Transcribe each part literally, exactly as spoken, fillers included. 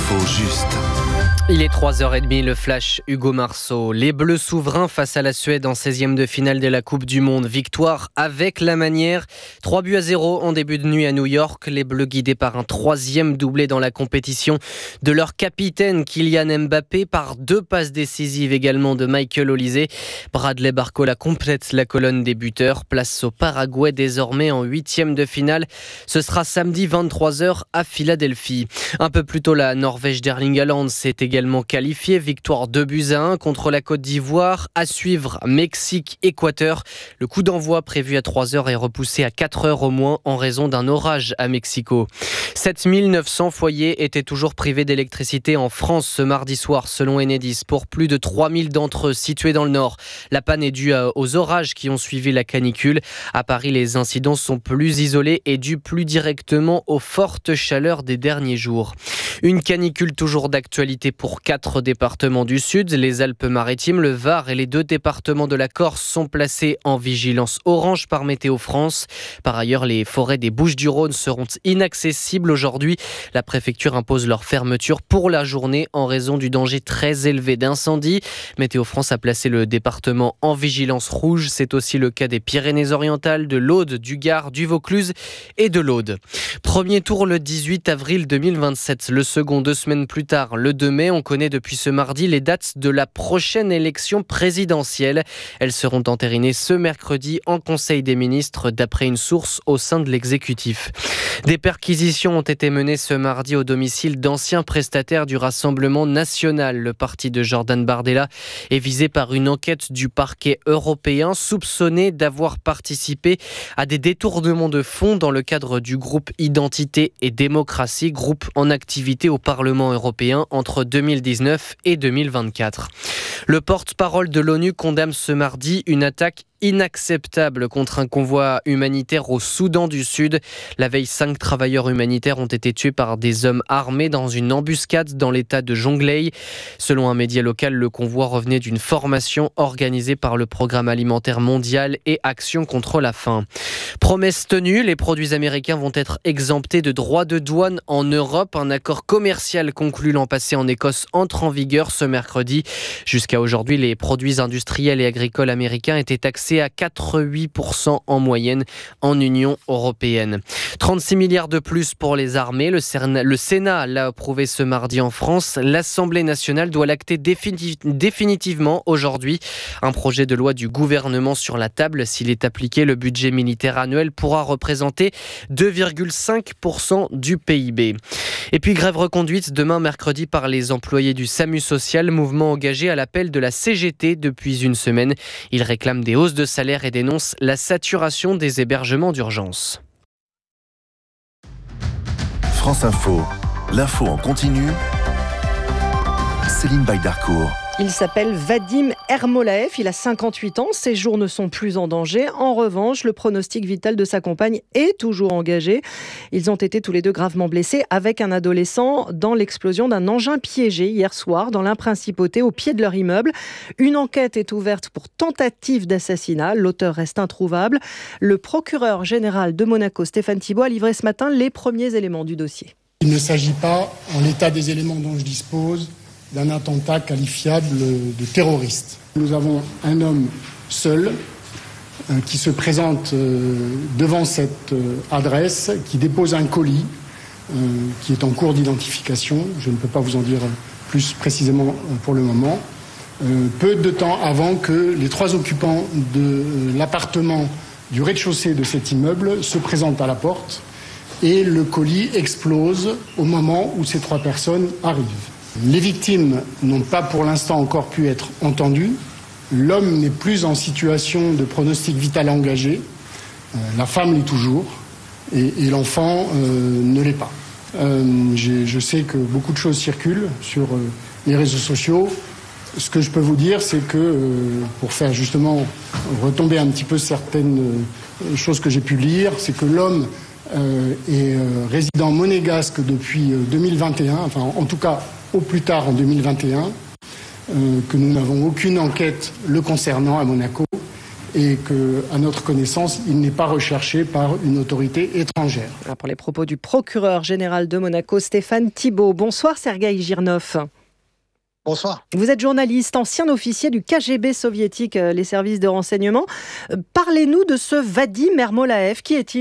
L'info juste. Il est trois heures trente, le flash Hugo Marceau. Les Bleus souverains face à la Suède en seizième de finale de la Coupe du Monde. Victoire avec la manière. trois buts à zéro en début de nuit à New York. Les Bleus guidés par un troisième doublé dans la compétition de leur capitaine Kylian Mbappé, par deux passes décisives également de Michael Olise. Bradley Barcola complète la colonne des buteurs. Place au Paraguay désormais en huitième de finale. Ce sera samedi vingt-trois heures à Philadelphie. Un peu plus tôt, la Norvège d'Erling Haaland s'est également également qualifié, victoire deux buts à un contre la Côte d'Ivoire. À suivre, Mexique-Équateur. Le coup d'envoi prévu à trois heures est repoussé à quatre heures au moins en raison d'un orage à Mexico. sept mille neuf cents foyers étaient toujours privés d'électricité en France ce mardi soir selon Enedis. Pour plus de trois mille d'entre eux situés dans le nord. La panne est due aux orages qui ont suivi la canicule. À Paris, les incidents sont plus isolés et dus plus directement aux fortes chaleurs des derniers jours. Une canicule toujours d'actualité pour quatre départements du sud. Les Alpes-Maritimes, le Var et les deux départements de la Corse sont placés en vigilance orange par Météo France. Par ailleurs, les forêts des Bouches-du-Rhône seront inaccessibles aujourd'hui. La préfecture impose leur fermeture pour la journée en raison du danger très élevé d'incendie. Météo France a placé le département en vigilance rouge. C'est aussi le cas des Pyrénées-Orientales, de l'Aude, du Gard, du Vaucluse et de l'Aude. Premier tour le dix-huit avril deux mille vingt-sept. Le second deux semaines plus tard, le deux mai. On connaît depuis ce mardi les dates de la prochaine élection présidentielle. Elles seront entérinées ce mercredi en Conseil des ministres, d'après une source au sein de l'exécutif. Des perquisitions ont été menées ce mardi au domicile d'anciens prestataires du Rassemblement national. Le parti de Jordan Bardella est visé par une enquête du parquet européen, soupçonné d'avoir participé à des détournements de fonds dans le cadre du groupe Identité et Démocratie, groupe en activité au Parlement européen entre deux mille dix-neuf et deux mille vingt-quatre. Le porte-parole de l'ONU condamne ce mardi une attaque inacceptable contre un convoi humanitaire au Soudan du Sud. La veille, cinq travailleurs humanitaires ont été tués par des hommes armés dans une embuscade dans l'état de Jonglei. Selon un média local, le convoi revenait d'une formation organisée par le Programme alimentaire mondial et Action contre la faim. Promesse tenue, les produits américains vont être exemptés de droits de douane en Europe. Un accord commercial conclu l'an passé en Écosse entre en vigueur ce mercredi. Jusqu'à aujourd'hui, les produits industriels et agricoles américains étaient taxés à quatre virgule huit pour cent en moyenne en Union européenne. trente-six milliards de plus pour les armées. Le, Cerna, le Sénat l'a approuvé ce mardi en France. L'Assemblée nationale doit l'acter définitiv, définitivement aujourd'hui. Un projet de loi du gouvernement sur la table. S'il est appliqué, le budget militaire annuel pourra représenter deux virgule cinq pour cent du P I B. Et puis grève reconduite demain mercredi par les employés du SAMU social, mouvement engagé à l'appel de la C G T depuis une semaine. Ils réclament des hausses de salaire et dénoncent la saturation des hébergements d'urgence. France Info, l'info en continu. Céline Baydarcourt. Il s'appelle Vadim Ermolaev, il a cinquante-huit ans, ses jours ne sont plus en danger. En revanche, le pronostic vital de sa compagne est toujours engagé. Ils ont été tous les deux gravement blessés avec un adolescent dans l'explosion d'un engin piégé hier soir dans l'Principauté au pied de leur immeuble. Une enquête est ouverte pour tentative d'assassinat. L'auteur reste introuvable. Le procureur général de Monaco, Stéphane Thibault, a livré ce matin les premiers éléments du dossier. Il ne s'agit pas, en l'état des éléments dont je dispose, d'un attentat qualifiable de terroriste. Nous avons un homme seul euh, qui se présente euh, devant cette euh, adresse, qui dépose un colis euh, qui est en cours d'identification. Je ne peux pas vous en dire plus précisément euh, pour le moment. Euh, peu de temps avant que les trois occupants de euh, l'appartement du rez-de-chaussée de cet immeuble se présentent à la porte et le colis explose au moment où ces trois personnes arrivent. Les victimes n'ont pas pour l'instant encore pu être entendues. L'homme n'est plus en situation de pronostic vital engagé. Euh, la femme l'est toujours et, et l'enfant euh, ne l'est pas. Euh, je sais que beaucoup de choses circulent sur euh, les réseaux sociaux. Ce que je peux vous dire, c'est que euh, pour faire justement retomber un petit peu certaines euh, choses que j'ai pu lire, c'est que l'homme euh, est euh, résident monégasque depuis euh, deux mille vingt et un, enfin en tout cas au plus tard en deux mille vingt et un, euh, que nous n'avons aucune enquête le concernant à Monaco et qu'à notre connaissance, il n'est pas recherché par une autorité étrangère. Alors pour les propos du procureur général de Monaco, Stéphane Thibault. Bonsoir Sergueï Girnov. Bonsoir. Vous êtes journaliste, ancien officier du K G B soviétique, les services de renseignement. Parlez-nous de ce Vadim Ermolaev. Qui est-il ?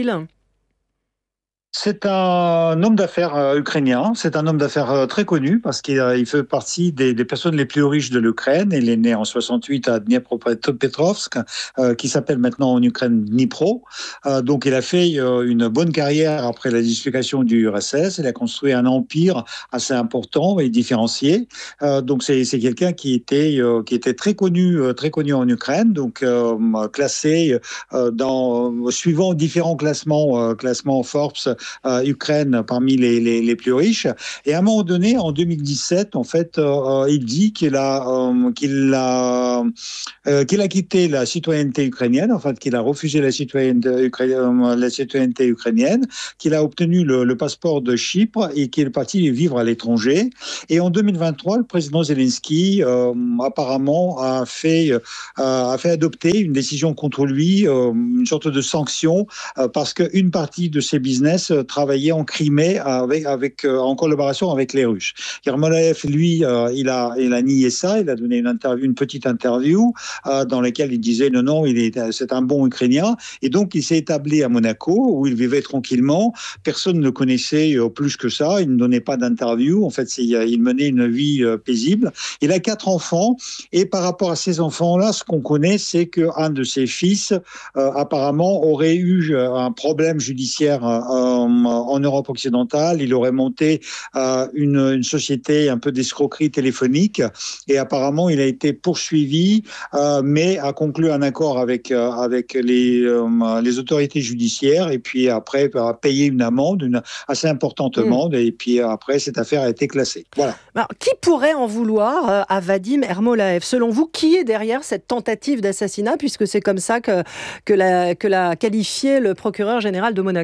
C'est un homme d'affaires euh, ukrainien. C'est un homme d'affaires euh, très connu parce qu'il euh, il fait partie des, des personnes les plus riches de l'Ukraine. Il est né en soixante-huit à Dniepropetrovsk, euh, qui s'appelle maintenant en Ukraine Dnipro. Euh, donc, il a fait euh, une bonne carrière après la dislocation du U R S S. Il a construit un empire assez important et différencié. Euh, donc, c'est, c'est quelqu'un qui était euh, qui était très connu, euh, très connu en Ukraine. Donc, euh, classé euh, dans euh, suivant différents classements, euh, classements Forbes. Euh, Ukraine parmi les, les, les plus riches. Et à un moment donné, en deux mille dix-sept, en fait, euh, il dit qu'il a, euh, qu'il a, euh, qu'il a quitté la citoyenneté ukrainienne, en fait, qu'il a refusé la citoyenneté, ukrainienne, la citoyenneté ukrainienne, qu'il a obtenu le, le passeport de Chypre et qu'il est parti vivre à l'étranger. Et en deux mille vingt-trois, le président Zelensky, euh, apparemment, a fait, euh, a fait adopter une décision contre lui, euh, une sorte de sanction, euh, parce qu'une partie de ses business travaillait en Crimée avec, avec, euh, en collaboration avec les Russes. Ermolaev, lui, euh, il, a, il a nié ça. Il a donné une interview, une petite interview euh, dans laquelle il disait non, non, il est, c'est un bon Ukrainien. Et donc, il s'est établi à Monaco où il vivait tranquillement. Personne ne le connaissait euh, plus que ça. Il ne donnait pas d'interview. En fait, c'est, il menait une vie euh, paisible. Il a quatre enfants. Et par rapport à ces enfants-là, ce qu'on connaît, c'est qu'un de ses fils, euh, apparemment, aurait eu un problème judiciaire euh, en Europe occidentale. Il aurait monté euh, une, une société un peu d'escroquerie téléphonique et apparemment il a été poursuivi euh, mais a conclu un accord avec, euh, avec les, euh, les autorités judiciaires et puis après a payé une amende, une assez importante amende mmh. et puis après cette affaire a été classée. Voilà. Alors, qui pourrait en vouloir à Vadim Ermolaev ? Selon vous, qui est derrière cette tentative d'assassinat, puisque c'est comme ça que, que, l'a, que l'a qualifié le procureur général de Monaco ?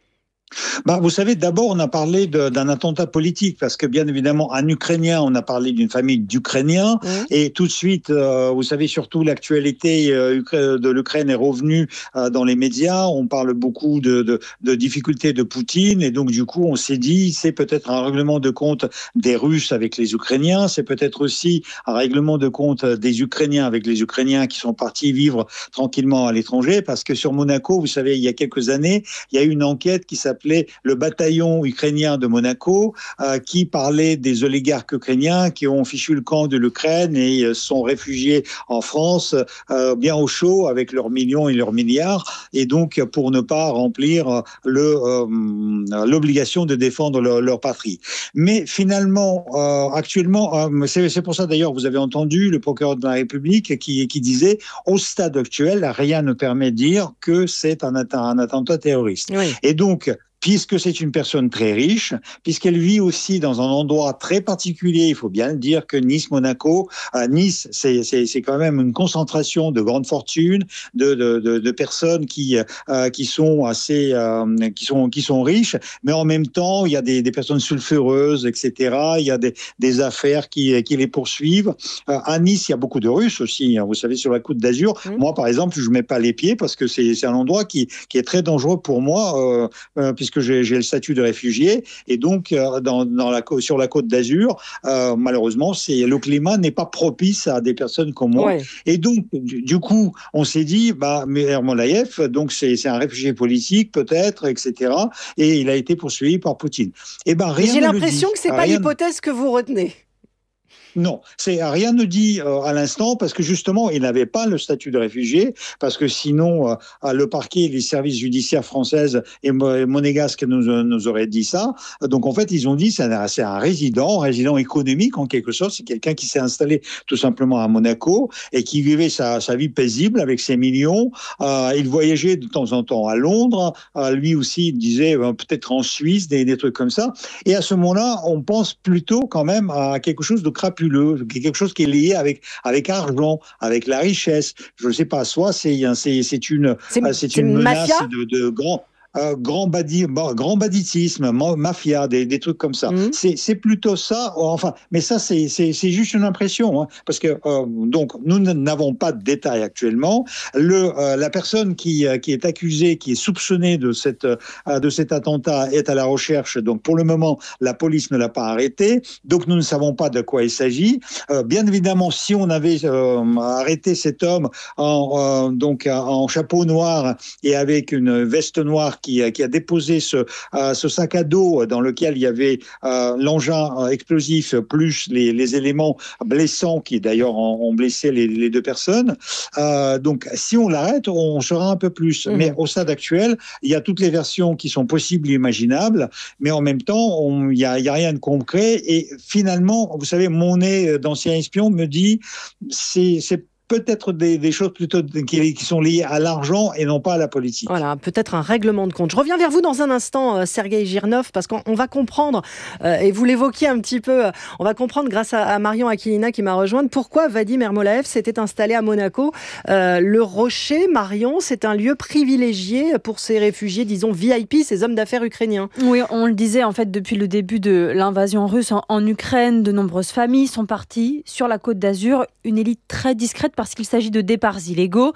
Bah, vous savez, d'abord, on a parlé de, d'un attentat politique, parce que bien évidemment, en ukrainien, on a parlé d'une famille d'Ukrainiens, mmh. et tout de suite, euh, vous savez, surtout l'actualité euh, de l'Ukraine est revenue euh, dans les médias. On parle beaucoup de, de, de difficultés de Poutine, et donc du coup, on s'est dit, c'est peut-être un règlement de compte des Russes avec les Ukrainiens, c'est peut-être aussi un règlement de compte des Ukrainiens avec les Ukrainiens qui sont partis vivre tranquillement à l'étranger, parce que sur Monaco, vous savez, il y a quelques années, il y a eu une enquête qui s'appelle le bataillon ukrainien de Monaco, euh, qui parlait des oligarques ukrainiens qui ont fichu le camp de l'Ukraine et euh, sont réfugiés en France, euh, bien au chaud, avec leurs millions et leurs milliards, et donc pour ne pas remplir le, euh, l'obligation de défendre leur, leur patrie. Mais finalement, euh, actuellement, euh, c'est, c'est pour ça d'ailleurs, vous avez entendu le procureur de la République qui, qui disait, au stade actuel, rien ne permet de dire que c'est un, un attentat terroriste. Oui. Et donc, puisque c'est une personne très riche, puisqu'elle vit aussi dans un endroit très particulier, il faut bien le dire que Nice, Monaco, à Nice, c'est, c'est, c'est quand même une concentration de grandes fortunes, de, de, de, de personnes qui, euh, qui sont assez, euh, qui sont, qui sont riches, mais en même temps, il y a des, des personnes sulfureuses, et cetera. Il y a des, des affaires qui, qui les poursuivent. Euh, à Nice, il y a beaucoup de Russes aussi, hein, vous savez, sur la Côte d'Azur. Mmh. Moi, par exemple, je ne mets pas les pieds parce que c'est, c'est un endroit qui, qui est très dangereux pour moi, euh, euh, puisque que j'ai, j'ai le statut de réfugié et donc euh, dans, dans la, sur la Côte d'Azur, euh, malheureusement, c'est, le climat n'est pas propice à des personnes comme moi. Ouais. Et donc, du, du coup, on s'est dit, bah, mais Ermolaev, donc c'est, c'est un réfugié politique peut-être, et cetera. Et il a été poursuivi par Poutine. Et ben rien. J'ai l'impression que c'est pas rien... l'hypothèse que vous retenez. Non, c'est, rien ne dit euh, à l'instant parce que justement, il n'avait pas le statut de réfugié parce que sinon, euh, le parquet et les services judiciaires françaises et monégasques nous, nous auraient dit ça. Donc en fait, ils ont dit c'est un, c'est un résident, un résident économique en quelque sorte. C'est quelqu'un qui s'est installé tout simplement à Monaco et qui vivait sa, sa vie paisible avec ses millions. Euh, il voyageait de temps en temps à Londres. Euh, lui aussi, il disait euh, peut-être en Suisse, des, des trucs comme ça. Et à ce moment-là, on pense plutôt quand même à quelque chose de crapuleux. Quelque chose qui est lié avec avec argent, avec la richesse. Je ne sais pas, soit c'est c'est c'est une c'est, c'est une, c'est une menace de, de grand. euh, grand, badi, grand banditisme, mafia, des, des trucs comme ça. Mmh. C'est, c'est plutôt ça. Enfin, mais ça, c'est, c'est, c'est juste une impression, hein, parce que euh, donc nous n'avons pas de détails actuellement. Le, euh, la personne qui, qui est accusée, qui est soupçonnée de cette euh, de cet attentat est à la recherche. Donc pour le moment, la police ne l'a pas arrêté. Donc nous ne savons pas de quoi il s'agit. Euh, bien évidemment, si on avait euh, arrêté cet homme en euh, donc en chapeau noir et avec une veste noire qui, qui a déposé ce, euh, ce sac à dos dans lequel il y avait euh, l'engin explosif plus les, les éléments blessants qui d'ailleurs ont, ont blessé les, les deux personnes. Euh, donc si on l'arrête, on saura un peu plus. Mmh. Mais au stade actuel, il y a toutes les versions qui sont possibles et imaginables, mais en même temps, il n'y a, a rien de concret. Et finalement, vous savez, mon nez d'ancien espion me dit c'est, c'est peut-être des, des choses plutôt qui, qui sont liées à l'argent et non pas à la politique. Voilà, peut-être un règlement de compte. Je reviens vers vous dans un instant, euh, Sergueï Girnov, parce qu'on va comprendre, euh, et vous l'évoquiez un petit peu, euh, on va comprendre grâce à, à Marion Aquilina qui m'a rejointe, pourquoi Vadim Ermolaev s'était installé à Monaco. Euh, le Rocher, Marion, c'est un lieu privilégié pour ces réfugiés, disons V I P, ces hommes d'affaires ukrainiens. Oui, on le disait en fait depuis le début de l'invasion russe en, en Ukraine, de nombreuses familles sont parties sur la Côte d'Azur, une élite très discrète parce qu'il s'agit de départs illégaux.